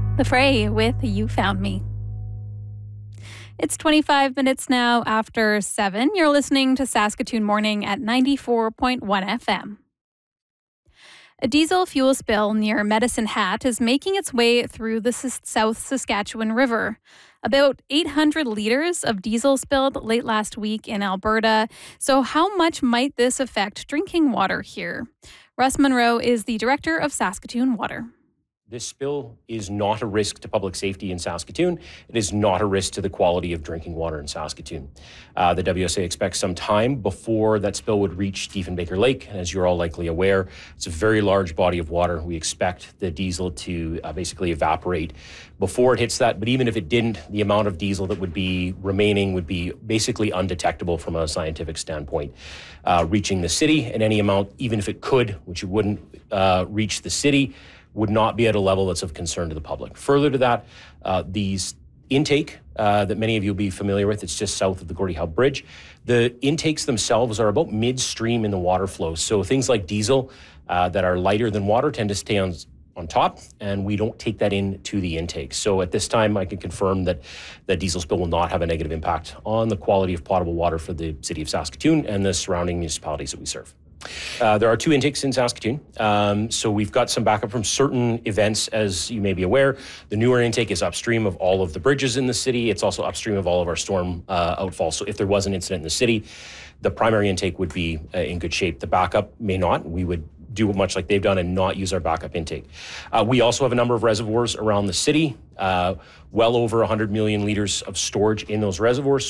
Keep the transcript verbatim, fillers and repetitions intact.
The Fray with You Found Me. It's twenty-five minutes now after seven. You're listening to Saskatoon Morning at ninety-four point one F M. A diesel fuel spill near Medicine Hat is making its way through the S- South Saskatchewan River. About eight hundred liters of diesel spilled late last week in Alberta. So how much might this affect drinking water here? Russ Monroe is the director of Saskatoon Water. This spill is not a risk to public safety in Saskatoon. It is not a risk to the quality of drinking water in Saskatoon. Uh, the W S A expects some time before that spill would reach Diefenbaker Lake. And as you're all likely aware, it's a very large body of water. We expect the diesel to uh, basically evaporate before it hits that. But even if it didn't, the amount of diesel that would be remaining would be basically undetectable from a scientific standpoint. Uh, reaching the city, and any amount, even if it could, which it wouldn't uh, reach the city, would not be at a level that's of concern to the public. Further to that, uh, these intake uh, that many of you will be familiar with, it's just south of the Gordie Howe Bridge. The intakes themselves are about midstream in the water flow. So things like diesel uh, that are lighter than water tend to stay on on top, and we don't take that into the intake. So at this time, I can confirm that the diesel spill will not have a negative impact on the quality of potable water for the city of Saskatoon and the surrounding municipalities that we serve. Uh, there are two intakes in Saskatoon, um, so we've got some backup from certain events, as you may be aware. The newer intake is upstream of all of the bridges in the city. It's also upstream of all of our storm uh, outfalls. So if there was an incident in the city, the primary intake would be uh, in good shape. The backup may not. We would do much like they've done and not use our backup intake. Uh, we also have a number of reservoirs around the city, uh, well over one hundred million liters of storage in those reservoirs. So